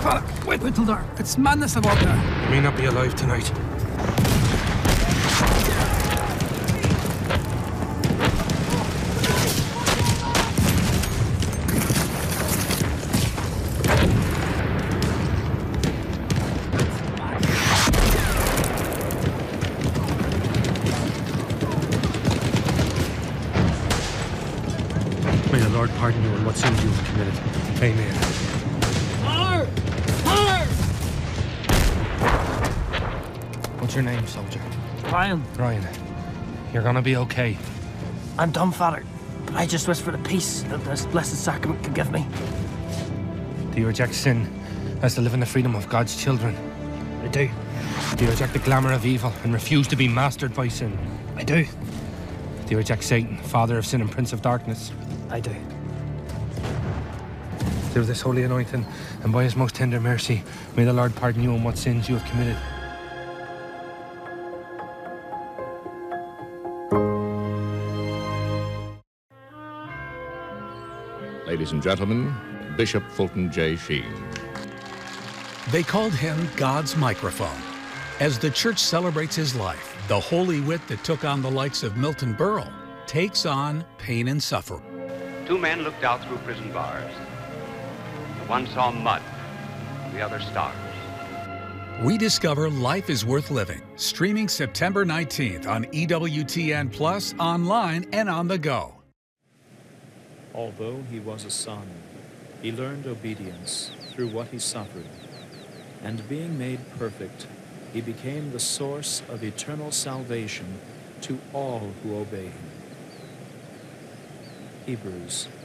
fella. Wait till dark. It's madness about that. You may not be alive tonight. May the Lord pardon you on what sins you have committed. Amen. What's your name, soldier? Ryan. Ryan. You're gonna be okay. I'm dumb, Father, but I just wish for the peace that this blessed sacrament could give me. Do you reject sin as to live in the freedom of God's children? I do. Do you reject the glamour of evil and refuse to be mastered by sin? I do. Do you reject Satan, father of sin and prince of darkness? I do. Through this holy anointing and by his most tender mercy, may the Lord pardon you on what sins you have committed. Ladies and gentlemen, Bishop Fulton J. Sheen. They called him God's microphone. As the church celebrates his life, the holy wit that took on the likes of Milton Berle takes on pain and suffering. Two men looked out through prison bars. The one saw mud, the other stars. We discover life is worth living. Streaming September 19th on EWTN Plus, online and on the go. Although he was a son, he learned obedience through what he suffered. And being made perfect, he became the source of eternal salvation to all who obey him. Hebrews